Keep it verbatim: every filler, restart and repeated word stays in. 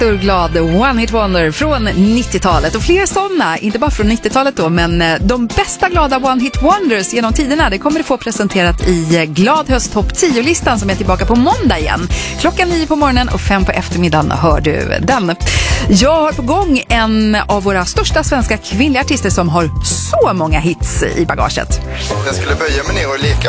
glad One Hit Wonder från nittiotalet och fler sådana, inte bara från nittiotalet då, men de bästa glada One Hit Wonders genom tiderna, det kommer du få presenterat i Glad höst topp tio-listan som är tillbaka på måndag igen. Klockan nio på morgonen och fem på eftermiddagen hör du den. Jag har på gång en av våra största svenska kvinnliga artister som har så många hits i bagaget. Jag skulle böja mig ner och leka